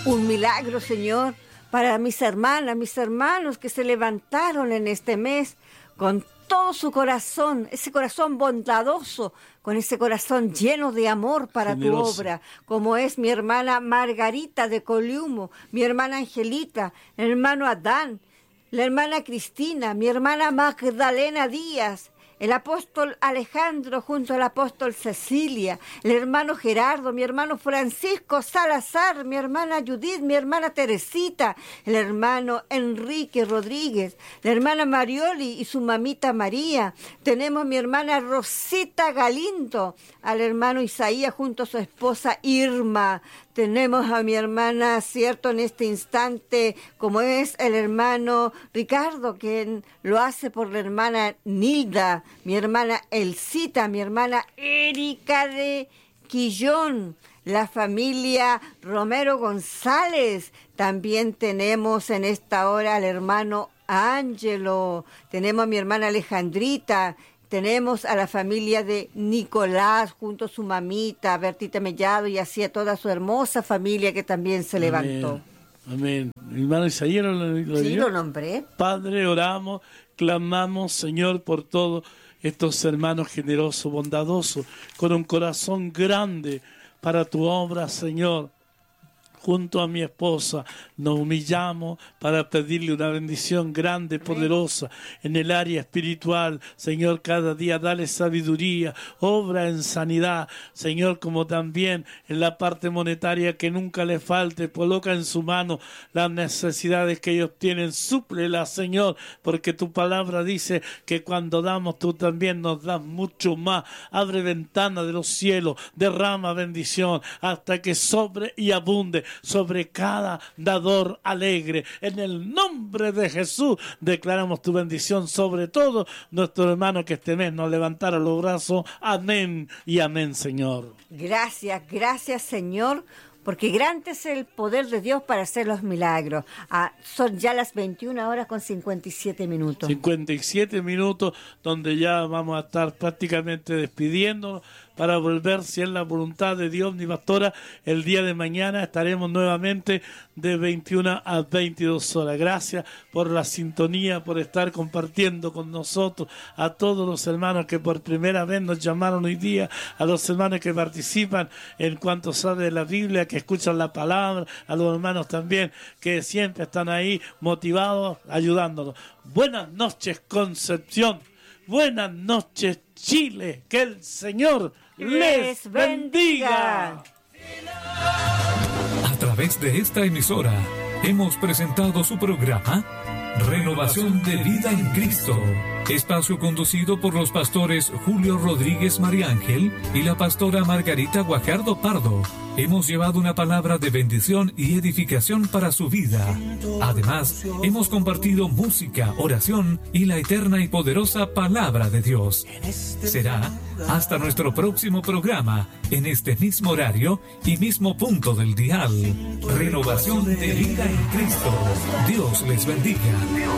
Un milagro, Señor, para mis hermanas, mis hermanos que se levantaron en este mes con todo su corazón, ese corazón bondadoso, con ese corazón lleno de amor para generoso. Tu obra, como es mi hermana Margarita de Coliumo, mi hermana Angelita, el hermano Adán, la hermana Cristina, mi hermana Magdalena Díaz, el apóstol Alejandro junto al apóstol Cecilia, el hermano Gerardo, mi hermano Francisco Salazar, mi hermana Judith, mi hermana Teresita, el hermano Enrique Rodríguez, la hermana Marioli y su mamita María. Tenemos mi hermana Rosita Galindo, al hermano Isaías junto a su esposa Irma. Tenemos a mi hermana, cierto, en este instante, como es el hermano Ricardo, quien lo hace por la hermana Nilda, mi hermana Elcita, mi hermana Erika de Quillón, la familia Romero González. También tenemos en esta hora al hermano Ángelo, tenemos a mi hermana Alejandrita. Tenemos a la familia de Nicolás junto a su mamita, Bertita Mellado, y así a toda su hermosa familia que también se levantó. Amén. Mi hermano Isaías lo Sí, dijo. lo nombré. Padre, oramos, clamamos, Señor, por todos estos hermanos generosos, bondadosos, con un corazón grande para tu obra, Señor. Junto a mi esposa nos humillamos para pedirle una bendición grande, poderosa en el área espiritual. Señor, cada día dale sabiduría, obra en sanidad. Señor, como también en la parte monetaria que nunca le falte, coloca en su mano las necesidades que ellos tienen. Súplelas, Señor, porque tu palabra dice que cuando damos tú también nos das mucho más. Abre ventana de los cielos, derrama bendición hasta que sobre y abunde sobre cada dador alegre. En el nombre de Jesús declaramos tu bendición sobre todo nuestro hermano que este mes nos levantara los brazos. Amén y amén, Señor. Gracias, gracias, Señor, porque grande es el poder de Dios para hacer los milagros. Son ya las 21 horas con 57 minutos. 57 minutos donde ya vamos a estar prácticamente despidiéndonos para volver, si es la voluntad de Dios, mi pastora, el día de mañana estaremos nuevamente de 21 a 22 horas. Gracias por la sintonía, por estar compartiendo con nosotros, a todos los hermanos que por primera vez nos llamaron hoy día, a los hermanos que participan en cuanto sabe de la Biblia, que escuchan la palabra, a los hermanos también que siempre están ahí motivados, ayudándonos. Buenas noches, Concepción. Buenas noches, Chile. Que el Señor les bendiga. A través de esta emisora hemos presentado su programa Renovación de Vida en Cristo, espacio conducido por los pastores Julio Rodríguez Mariángel y la pastora Margarita Guajardo Pardo. Hemos llevado una palabra de bendición y edificación para su vida. Además, hemos compartido música, oración y la eterna y poderosa palabra de Dios. Será hasta nuestro próximo programa, en este mismo horario y mismo punto del dial. Renovación de Vida en Cristo. Dios les bendiga.